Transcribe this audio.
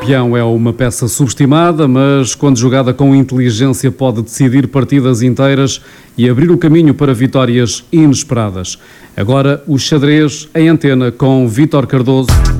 peão é uma peça subestimada, mas quando jogada com inteligência pode decidir partidas inteiras e abrir o caminho para vitórias inesperadas. Agora o xadrez em antena com Vítor Cardoso.